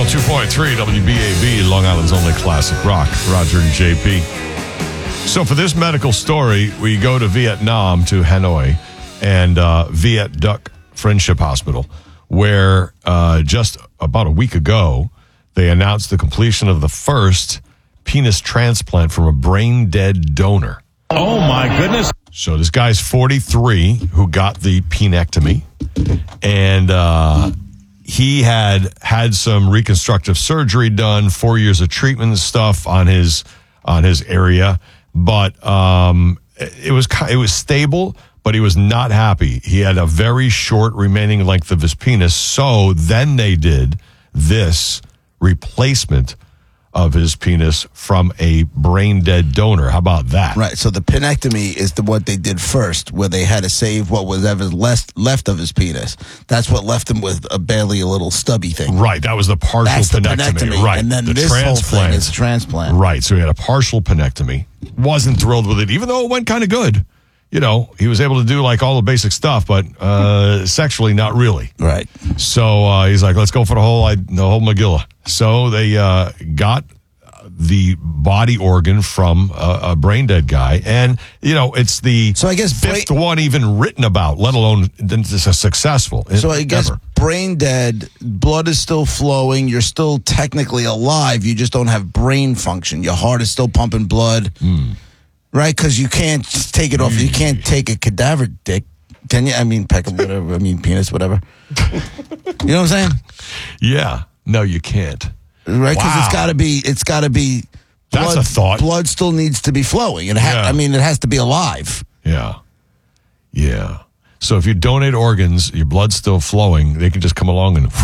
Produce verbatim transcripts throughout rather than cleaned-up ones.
oh two point three W B A B, Long Island's only classic rock. Roger and J P. So for this medical story, we go to Vietnam, to Hanoi, and uh, Viet Duc Friendship Hospital, where uh, just about a week ago, they announced the completion of the first penis transplant from a brain-dead donor. Oh, my goodness. So this guy's forty-three who got the penectomy, and uh, he had had some reconstructive surgery done, four years of treatment and stuff on his on his area, but um, it was it was stable, but he was not happy. He had a very short remaining length of his penis, so then they did this replacement of his penis from a brain-dead donor. How about that? Right, so the penectomy is the what they did first, where they had to save what was ever left, left of his penis. That's what left him with a barely a little stubby thing. Right, that was the partial That's the penectomy. penectomy. Right, and then the this transplant. whole thing is a transplant. Right, so he had a partial penectomy. Wasn't thrilled with it, even though it went kind of good. You know, he was able to do like all the basic stuff, but uh, sexually not really. Right. So uh, he's like, let's go for the whole, the whole Megillah. So they uh, got the body organ from a, a brain dead guy, and you know it's the so I guess fifth brain- one even written about, let alone this is successful. So I guess ever. brain dead, blood is still flowing. You're still technically alive. You just don't have brain function. Your heart is still pumping blood, mm. right? Because you can't just take it off. You can't take a cadaver dick, can you? I mean, peck, whatever. I mean, penis, whatever. You know what I'm saying? Yeah. No, you can't. Right, because Wow. it's got to be. It's got to be. That's blood, a thought. Blood still needs to be flowing. It ha- Yeah. I mean, it has to be alive. Yeah. Yeah. So if you donate organs, your blood's still flowing, they can just come along and...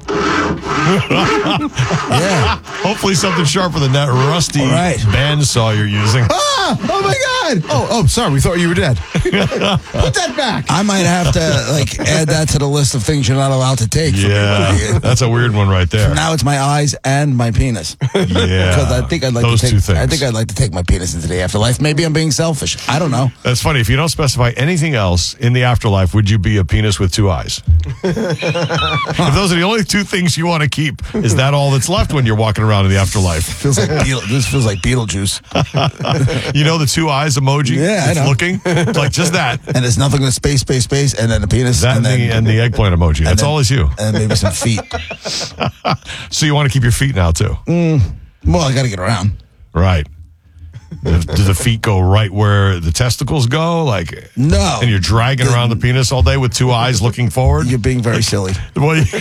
Yeah. Hopefully something sharper than that rusty right. bandsaw you're using. Ah! Oh, my God. Oh, oh, sorry. We thought you were dead. Put that back. I might have to like add that to the list of things you're not allowed to take. from Yeah. me. That's a weird one right there. Now it's my eyes and my penis. Yeah. Because I think I'd like Those to two take. things. I think I'd like to take my penis into the afterlife. Maybe I'm being selfish. I don't know. That's funny. If you don't specify anything else in the afterlife, would you be a penis with two eyes? If those are the only two things you want to keep, is that all that's left when you're walking around in the afterlife? Feels like Beetle, this feels like Beetlejuice. You know the two eyes emoji? Yeah, I it's know. looking. It's like just that. And there's nothing but space, space, space, and then a penis, That and, and, the, then, and the eggplant emoji. That's then- all is you. and maybe some feet. So you want to keep your feet now too? Well, I got to get around. Right. Do do the feet go right where the testicles go? Like No. And you're dragging around the penis all day with two eyes looking forward? You're being very silly. Well, you-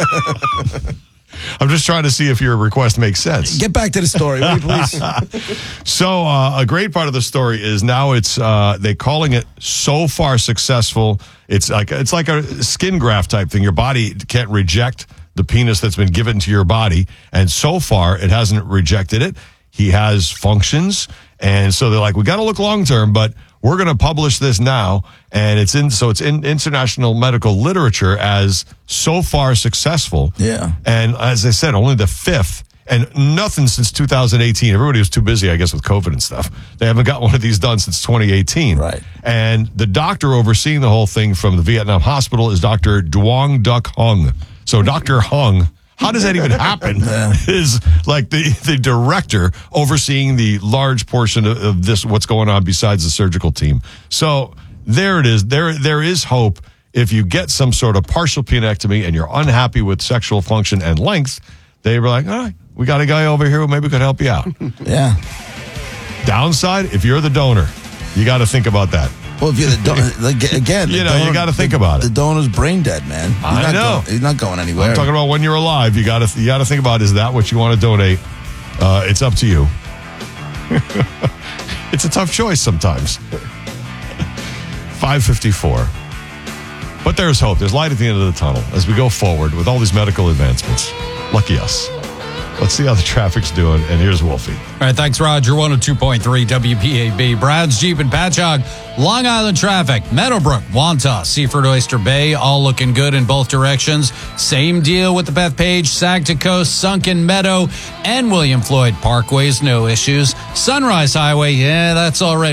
I'm just trying to see if your request makes sense. Get back to the story, will you please? So uh, a great part of the story is now it's uh, they calling it so far successful. It's like it's like a skin graft type thing. Your body can't reject the penis that's been given to your body, and so far it hasn't rejected it. He has functions, and so they're like, we got to look long term, but we're going to publish this now, and it's in so it's in international medical literature as so far successful. Yeah. And as I said, only the fifth, and nothing since two thousand eighteen. Everybody was too busy, I guess, with COVID and stuff. They haven't got one of these done since twenty eighteen. Right. And the doctor overseeing the whole thing from the Vietnam hospital is Doctor Duong Duc Hung. So Doctor Hung, how does that even happen? Is like the, the director overseeing the large portion of, of this, what's going on besides the surgical team. So there it is. There, there is hope. If you get some sort of partial penectomy and you're unhappy with sexual function and length, they were like, all right, we got a guy over here who maybe could help you out. Yeah. Downside, if you're the donor, you got to think about that. Well, if you're the donor, like, again, You the know, you donor- gotta think the- about it. The donor's brain dead, man. He's I not know. Going, he's not going anywhere. I'm talking about when you're alive. You got to you got to think about, is that what you want to donate? Uh, it's up to you. It's a tough choice sometimes. five fifty-four. But there's hope. There's light at the end of the tunnel as we go forward with all these medical advancements. Lucky us. Let's see how the traffic's doing. And here's Wolfie. All right, thanks, Roger. one oh two point three W P A B. Brad's Jeep and Patchogue. Long Island traffic. Meadowbrook, Wantagh, Seaford Oyster Bay, all looking good in both directions. Same deal with the Bethpage, Saginaw Coast, Sunken Meadow, and William Floyd Parkways. No issues. Sunrise Highway, yeah, that's already